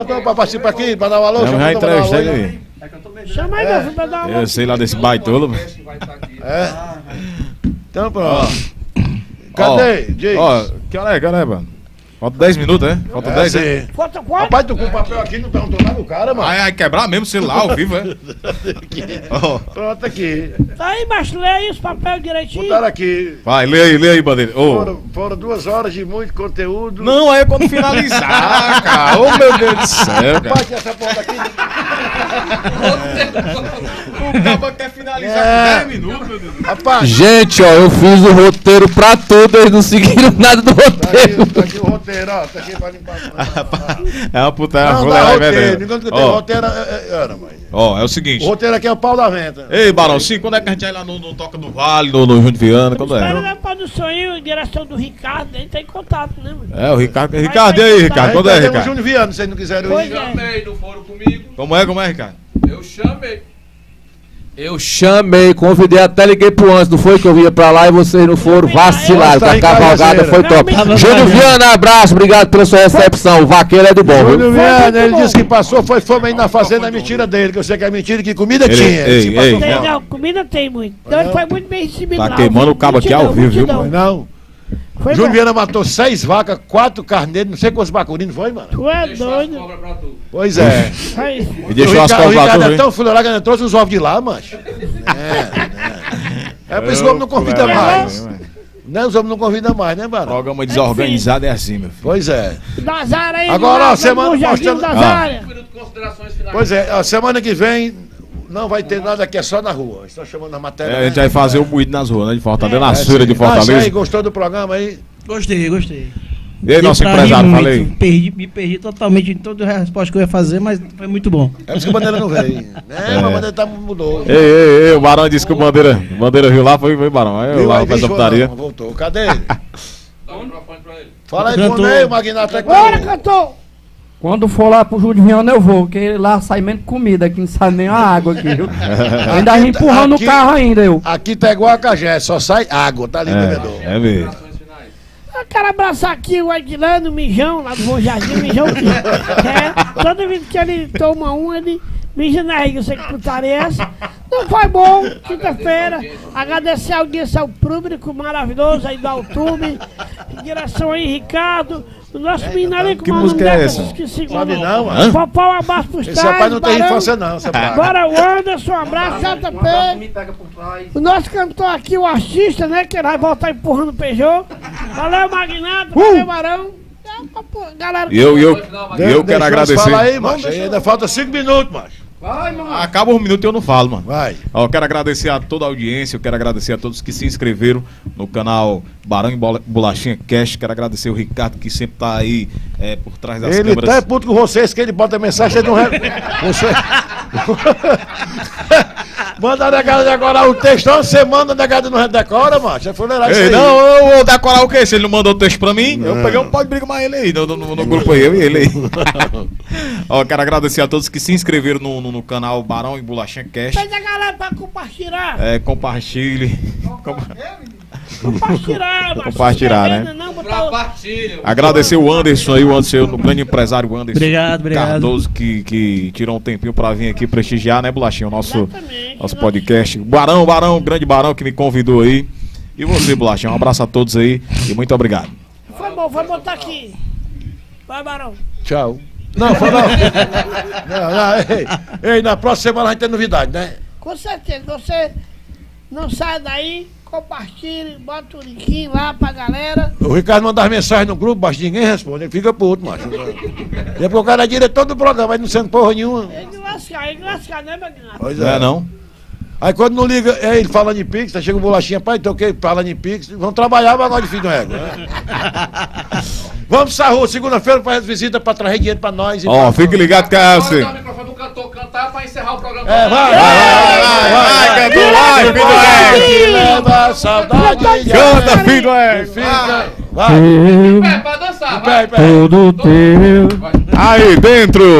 Pra participar aqui, pra dar um alô. Já entrevistei ele. Chama aí, meu filho, pra dar uma. Eu sei lá desse baitolo. Então pronto. Cadê? Diz. Ó, que hora é, mano? Falta 10 minutos, né? Falta 10, né? sim. Falta quanto? Rapaz, tu com o papel aqui não perguntou nada do cara, mano. Ai, quebrar mesmo o celular ao vivo, é? Ó, Pronto aqui. Tá aí, macho, lê aí os papéis direitinho. Botaram aqui. vai, lê aí, Bandeira. Ô. Foram 2 horas de muito conteúdo. Não, é quando finalizar, cara. Ô, meu Deus do céu, cara. Rapaz, essa porra aqui. O cara quer finalizar com 10 minutos, meu Deus. Rapaz, Gente, ó, eu fiz o roteiro pra tudo, eles não seguiram nada do roteiro. tá aqui o roteiro, ó. Tá aqui pra limpar. É uma puta. Não, dá roteiro. Enquanto que tem roteiro, era, mãe. Ó, é o O seguinte. roteiro aqui é o pau da venta. Ei, Barão, sim, quando é que a gente vai lá no Toca do Vale, no Júnior Viana? Quando Espera é? na produção aí, em direção do Ricardo, ele tá em contato, né, mano? É, o Ricardo. Ricardo, e aí, Ricardo? Quando é, Aí o Ricardo? Júnior Viana, se vocês não quiserem Pois ir. é. Chamei, não foram comigo. Como é, Ricardo? Eu chamei. Eu chamei, convidei, até liguei pro antes, não foi que eu ia pra lá e vocês não foram, vacilaram, que a cavalgada foi top. Júnior Viana, abraço, obrigado pela sua recepção, o vaqueiro é do bom, viu? Júnior Viana, ele disse que passou, foi fome aí na fazenda, é mentira dele, que eu sei que é mentira, que comida tinha. Ele disse que passou ei, fome. Não, comida tem muito. Então ele foi muito bem recebido Tá lá. queimando o cabo aqui ao vivo, viu, mano? Não. Foi Júnior bom. Viana matou 6 vacas, 4 carneiros, não sei quantos bacurinos foi, mano? Tu é Deixou as doido. cobras pra tu. Pois é. Aí. E deixou as o cobras lá, Ricardo é viu? tão fuleirado que ainda trouxe os ovos de lá, macho. É por isso que o homem não convida mais. Né? Os homens não convidam mais, né, Barão? Programa desorganizado é assim, meu filho. Pois é. Nazara aí. Agora, ó, semana semana no Jardim mostrando- das Áreas. Um minuto de considerações finais. Pois é, a semana que vem não vai ter nada aqui, é só na rua. Estão chamando a matéria. É, a gente vai fazer o moído nas ruas, né? De Fortaleza, na sim. feira de Ah, isso aí, Fortaleza. gostou do programa aí? Gostei. E aí, nosso Deu pra rir empresário, muito. falei. Me perdi totalmente em toda a resposta que eu ia fazer, mas foi muito bom. É por isso que a bandeira não veio. É, a bandeira tá, mudou. Ei, o Barão disse que o Bandeira viu lá, foi Barão. Aí eu Viu lá aí, faz a bicho, putaria. não, voltou. Cadê ele? Dá o microfone pra ele. Fala aí Cantor. com ele, o Magnata é Bora, com cantor. Quando for lá pro Júnior Viana eu vou, porque lá sai menos comida, aqui não sai nem a água aqui, viu? Eu ainda Aqui- empurrando aqui- o carro ainda, eu. Aqui tá igual a Cagé, só sai água, tá ali, bebedor. É mesmo. Considerações finais. Eu quero abraçar aqui o Aguilano, o Mijão, lá do Bom Jardim, o Mijão que toda vez que ele toma um, ele mija na riga, eu sei que putaria é essa. Não foi bom, quinta-feira, agradecer a audiência ao público maravilhoso aí do Altube, em direção aí, Ricardo, o nosso menino ali com Que uma música é essa? Esqueci Sabe como. não, mano? Popó, um abraço pros Esse rapaz não tem Barão. infância não, esse rapaz. Bora, o Anderson, um abraço, JP. O nosso cantor aqui, o artista, né? Que ele vai voltar empurrando o Peugeot. Valeu, Magnata, valeu, Barão. Galera, E eu Deixa quero eu agradecer. Fala aí, macho. Ainda falta 5 minutos, macho. Acaba um minuto e eu não falo, mano. Vai. Ó, eu quero agradecer a toda a audiência, eu quero agradecer a todos que se inscreveram no canal Barão e Bolachinha Cast. Quero agradecer o Ricardo que sempre tá aí por trás das Ele câmeras. tá puto com vocês, que ele bota mensagem, ele não... Você... Manda a negada decorar o texto, você manda a negada não decora, macho. É fuleiragem isso Ei, aí. não, eu vou decorar o quê? Se ele não mandou o texto pra mim, eu peguei um pau de briga mais ele aí, no grupo aí, eu e ele aí. Ó, quero agradecer a todos que se inscreveram no canal Barão e Bolachinha Cast. pede a galera pra compartilhar. Compartilhe. Compartilhar, macho. Compartilhar, Se né? Não, botar o... Compartilha. Agradecer o Anderson aí, o grande empresário Anderson Obrigado. Cardoso, que tirou um tempinho pra vir aqui prestigiar, né, Bolachinha, o nosso Exatamente. podcast. Barão, grande Barão que me convidou aí. E você, Bolachinha, um abraço a todos aí e muito obrigado. Foi bom, vai botar aqui. Vai, Barão. Tchau. Não, foi não. Ei, na próxima semana a gente tem novidade, né? Com certeza, você não sai daí, compartilhe, bota o link lá pra galera. O Ricardo manda as mensagens no grupo, mas ninguém responde, ele fica puto, macho. Depois o cara é diretor do programa, aí não sendo porra nenhuma. Ele lascar, né, Magnata? Pois Não é não? Aí quando não liga, ele falando em Pix, aí chega o Bolachinha, pai, então o que? Falando em Pix, vamos trabalhar, mas agora de filho do ego, né? Vamos pra rua, segunda-feira, faz visita pra trazer dinheiro pra nós. Ó, fique ligado que é Agora assim. dá o microfone do cantor cantar pra encerrar o programa. Vai, cantor, vai, filho do ego. leva a saudade. Canta, filho do ego. Fica, vai. Pra dançar, Pé, vai. pé. Todo teu. Vai. Aí, dentro.